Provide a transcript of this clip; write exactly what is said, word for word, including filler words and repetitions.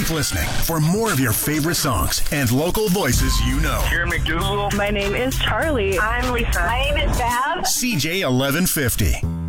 Keep listening for more of your favorite songs and local voices you know. Here McDougal. My name is Charlie. I'm Lisa. My name is Bab. C J eleven fifty.